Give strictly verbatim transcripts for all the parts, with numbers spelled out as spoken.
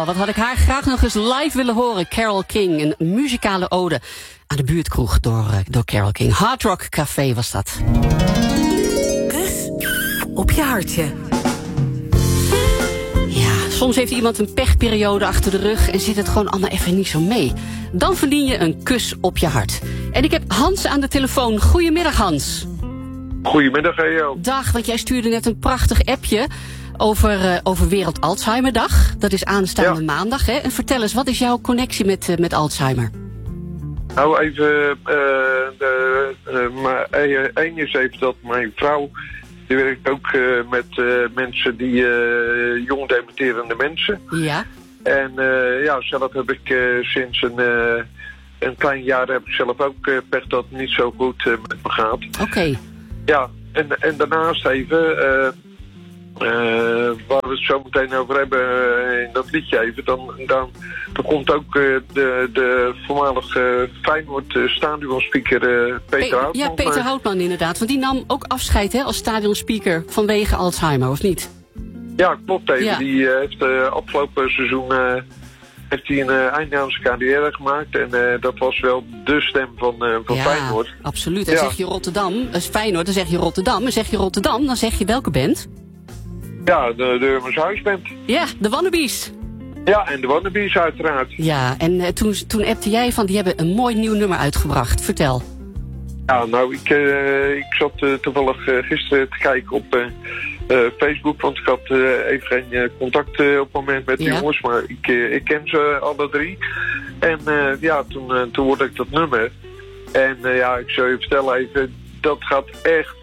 wat had ik haar graag nog eens live willen horen. Carole King, een muzikale ode aan de buurtkroeg door, uh, door Carole King. Hard Rock Café was dat. Kus op je hartje. Ja, soms heeft iemand een pechperiode achter de rug en zit het gewoon allemaal even niet zo mee. Dan verdien je een kus op je hart. En ik heb Hans aan de telefoon. Goedemiddag, Hans. Goedemiddag, Eo. Dag, want jij stuurde net een prachtig appje over, uh, over Wereld Alzheimerdag. Dat is aanstaande ja. maandag, hè? En vertel eens, wat is jouw connectie met, uh, met Alzheimer? Nou, even, uh, de, uh, maar één is even dat mijn vrouw, die werkt ook uh, met uh, mensen die, uh, jong dementerende mensen. Ja. En uh, ja, zelf heb ik uh, sinds een, uh, een klein jaar heb ik zelf ook uh, pech dat het niet zo goed uh, met me gaat. Oké. Okay. Ja, en, en daarnaast even, uh, uh, waar we het zo meteen over hebben uh, in dat liedje even, dan, dan, dan komt ook uh, de, de voormalige Feyenoord uh, stadionspeaker uh, Peter Pe- Houtman. Ja, Peter Houtman inderdaad, want die nam ook afscheid hè, als stadionspeaker vanwege Alzheimer, of niet? Ja, klopt even. Ja. Die uh, heeft uh, afgelopen seizoen uh, heeft hij een uh, einde aan zijn carrière gemaakt. En uh, dat was wel de stem van, uh, van ja, Feyenoord. Absoluut. En ja. zeg je Rotterdam, uh, Feyenoord, dan zeg je Rotterdam. En zeg je Rotterdam, dan zeg je welke band? Ja, de, de Urmers Huisband. Ja, de Wannabies. Ja, en de Wannabies uiteraard. Ja, en uh, toen, toen appte jij van, die hebben een mooi nieuw nummer uitgebracht. Vertel. Ja, nou, ik, uh, ik zat uh, toevallig uh, gisteren te kijken op uh, uh, Facebook, want ik had uh, even geen uh, contact uh, op het moment met die ja. jongens, maar ik, uh, ik ken ze alle drie. En uh, ja, toen, uh, toen hoorde ik dat nummer. En uh, ja, ik zou je vertellen even, dat gaat echt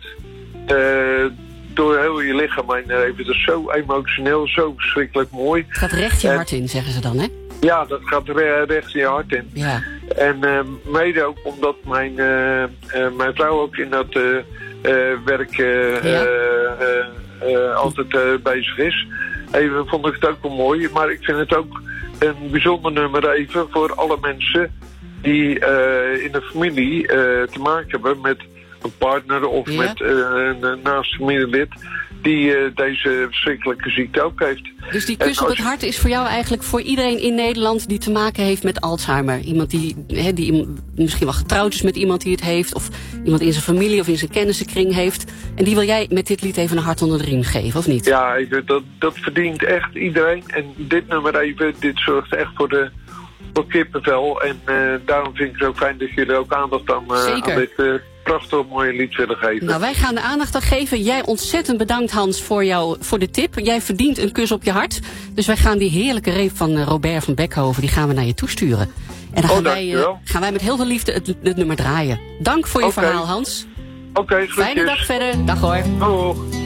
uh, door heel je lichaam heen even. Dat is zo emotioneel, zo verschrikkelijk mooi. Het gaat recht je en, hart in, zeggen ze dan, hè? Ja, dat gaat re- recht je hart in. Ja. En uh, mede ook omdat mijn, uh, uh, mijn vrouw ook in dat uh, uh, werk uh, ja. uh, uh, uh, altijd uh, bezig is. Even vond ik het ook wel mooi. Maar ik vind het ook een bijzonder nummer even voor alle mensen die uh, in de familie uh, te maken hebben met een partner of ja. met uh, een naast familielid die uh, deze verschrikkelijke ziekte ook heeft. Dus die kus op het hart is voor jou eigenlijk voor iedereen in Nederland die te maken heeft met Alzheimer. Iemand die, he, die misschien wel getrouwd is met iemand die het heeft, of iemand in zijn familie of in zijn kennissenkring heeft. En die wil jij met dit lied even een hart onder de riem geven, of niet? Ja, even, dat, dat verdient echt iedereen. En dit nummer even, dit zorgt echt voor de voor kippenvel. En uh, daarom vind ik het ook fijn dat jullie ook aandacht aan, uh, aan dit uh, prachtig mooie lied willen geven. Nou, wij gaan de aandacht aan geven. Jij ontzettend bedankt, Hans, voor, jou, voor de tip. Jij verdient een kus op je hart. Dus wij gaan die heerlijke reep van uh, Robert van Beckhoven, die gaan we naar je toesturen. En dan oh, gaan, wij, uh, gaan wij met heel veel liefde het, het nummer draaien. Dank voor je okay. verhaal, Hans. Oké, okay, Fijne dag verder. Dag hoor. Doeg.